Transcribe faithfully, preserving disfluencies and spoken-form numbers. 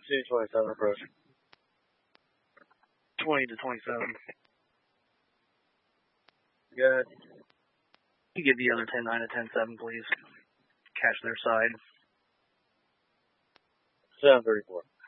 sixteen twenty-seven approach. twenty to twenty-seven. Good. You give the other ten nine to ten seven, please. Catch their side. seven thirty-four.